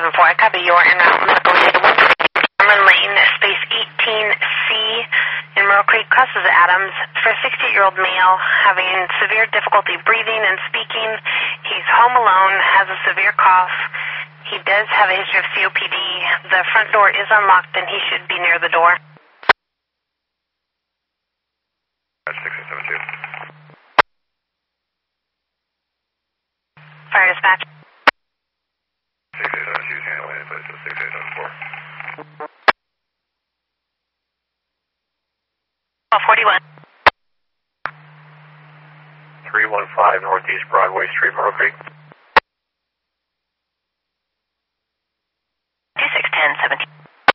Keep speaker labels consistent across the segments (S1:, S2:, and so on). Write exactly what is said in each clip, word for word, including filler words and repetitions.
S1: seven four, I copy your en route medical data one Norman Lane, space eighteen C in Merle Creek, crosses Adams, for a sixty-eight-year-old male having severe difficulty breathing and speaking. He's home alone, has a severe cough. He does have a history of C O P D. The front door is unlocked and he should be near the door.
S2: six eight seven two.
S1: Fire dispatch.
S2: six eight seven two, handling in place of six eight seven four.
S1: Oh, forty-one.
S2: three one five Northeast Broadway Street, Merle Creek.
S1: two six one zero seventeen.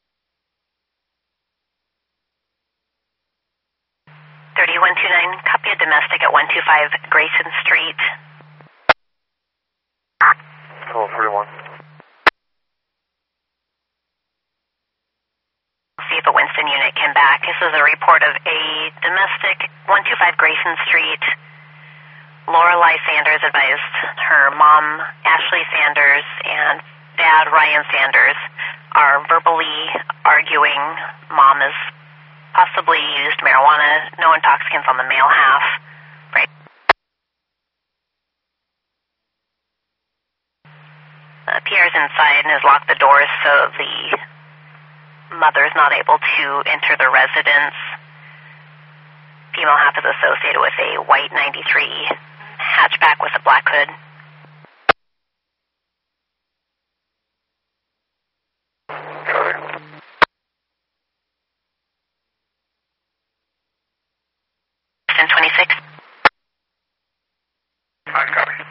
S1: thirty-one twenty-nine, copy a domestic at one two five Grayson Street.
S2: Oh, forty-one.
S1: See if a Winston unit came back. This is a report of a domestic, one two five Grayson Street. Lorelei Sanders advised her mom, Ashley Sanders, and dad, Ryan Sanders, are verbally arguing. Mom has possibly used marijuana, no intoxicants on the male half. Right. Uh, Pierre's inside and has locked the doors so the mother's not able to enter the residence. Female half is associated with a white ninety-three hatchback with a black hood.